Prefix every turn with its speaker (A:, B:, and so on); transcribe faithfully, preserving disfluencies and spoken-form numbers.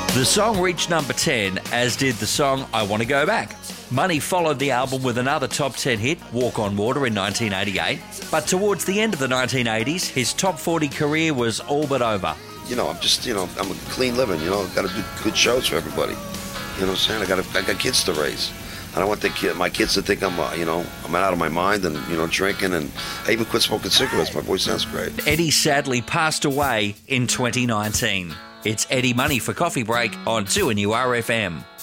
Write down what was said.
A: The song reached number ten, as did the song I Want to Go Back. Money followed the album with another top ten hit, Walk on Water, in nineteen eighty-eight. But towards the end of the nineteen eighties, his top forty career was all but over.
B: You know, I'm just, you know, I'm a clean living, you know, I've got to do good shows for everybody. You know what I'm saying? I got I got kids to raise. I don't want the kid, my kids to think I'm, uh, you know, I'm out of my mind and, you know, drinking. And I even quit smoking cigarettes. My voice sounds great.
A: Eddie sadly passed away in twenty nineteen. It's Eddie Money for Coffee Break on two N U R F M.